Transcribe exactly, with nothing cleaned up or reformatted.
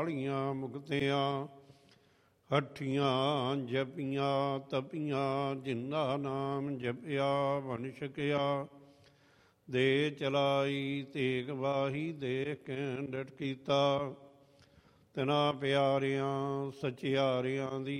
ਵਾਲੀਆਂ ਮੁਕਤਿਆਂ, ਹੱਠੀਆਂ ਜਪੀਆਂ ਤਪੀਆਂ, ਜਿਨ੍ਹਾਂ ਨਾਮ ਜਪਿਆ ਬਣ ਛਕਿਆ। ਦੇ ਚਲਾਈ ਤੇਗ ਵਾਹੀ, ਦੇਖ ਕੇ ਡਟ ਕੀਤਾ। ਤਿਨਾਂ ਪਿਆਰਿਆਂ ਸਚਿਆਰਿਆਂ ਦੀ